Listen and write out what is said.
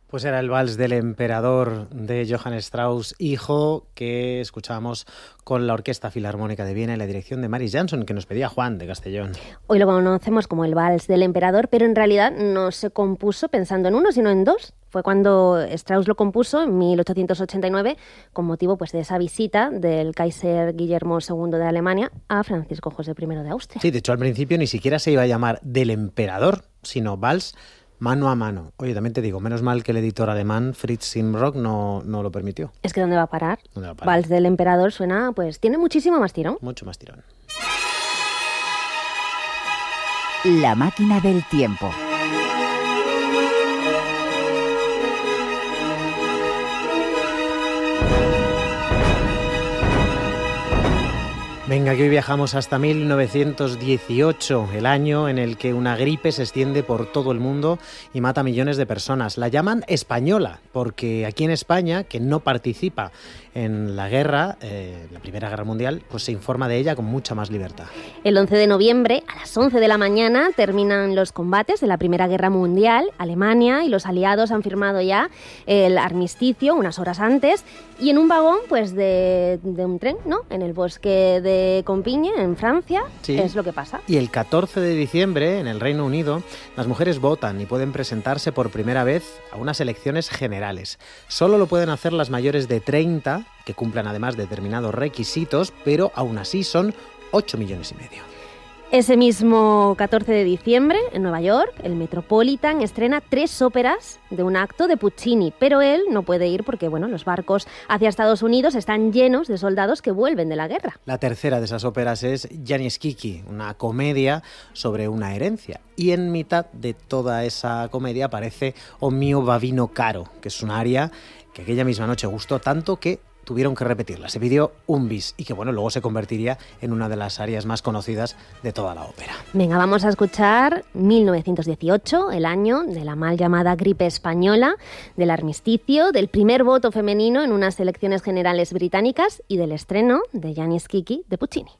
Pues era el vals del emperador de Johann Strauss, hijo, que escuchábamos con la Orquesta Filarmónica de Viena y la dirección de Maris Jansson, que nos pedía Juan de Castellón. Hoy lo conocemos como el vals del emperador, pero en realidad no se compuso pensando en uno, sino en dos. Fue cuando Strauss lo compuso en 1889 con motivo pues, de esa visita del Kaiser Guillermo II de Alemania a Francisco José I de Austria. Sí, de hecho al principio ni siquiera se iba a llamar del emperador, sino vals mano a mano. Oye, también te digo, menos mal que el editor alemán Fritz Simrock no lo permitió. Es que ¿dónde va a parar? ¿Dónde va a parar? Vals del emperador suena, pues tiene muchísimo más tirón. Mucho más tirón. La máquina del tiempo. Venga, que hoy viajamos hasta 1918, el año en el que una gripe se extiende por todo el mundo y mata a millones de personas. La llaman española, porque aquí en España, que no participa en la guerra, la Primera Guerra Mundial, pues se informa de ella con mucha más libertad. El 11 de noviembre, a las 11 de la mañana, terminan los combates de la Primera Guerra Mundial. Alemania y los aliados han firmado ya el armisticio unas horas antes y en un vagón pues de un tren, ¿no? En el bosque de Compiègne, en Francia, Sí. es lo que pasa. Y el 14 de diciembre, en el Reino Unido, las mujeres votan y pueden presentarse por primera vez a unas elecciones generales. Solo lo pueden hacer las mayores de 30, que cumplan además determinados requisitos, pero aún así son 8,5 millones. Ese mismo 14 de diciembre, en Nueva York, el Metropolitan estrena 3 óperas de un acto de Puccini, pero él no puede ir porque bueno, los barcos hacia Estados Unidos están llenos de soldados que vuelven de la guerra. La tercera de esas óperas es Gianni Schicchi, una comedia sobre una herencia. Y en mitad de toda esa comedia aparece O mio bambino caro, que es un aria que aquella misma noche gustó tanto que tuvieron que repetirla. Se pidió un bis y que bueno, luego se convertiría en una de las arias más conocidas de toda la ópera. Venga, vamos a escuchar 1918, el año de la mal llamada gripe española, del armisticio, del primer voto femenino en unas elecciones generales británicas y del estreno de Gianni Schicchi de Puccini.